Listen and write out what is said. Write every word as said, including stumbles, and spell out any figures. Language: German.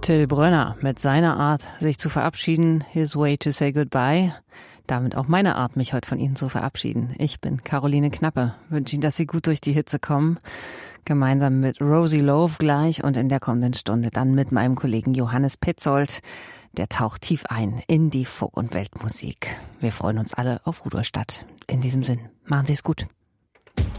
Till Brönner mit seiner Art, sich zu verabschieden, his way to say goodbye. Damit auch meine Art, mich heute von Ihnen zu verabschieden. Ich bin Caroline Knappe, wünsche Ihnen, dass Sie gut durch die Hitze kommen. Gemeinsam mit Rosie Love gleich und in der kommenden Stunde dann mit meinem Kollegen Johannes Petzold. Der taucht tief ein in die Folk- und Weltmusik. Wir freuen uns alle auf Rudolstadt. In diesem Sinn, machen Sie es gut.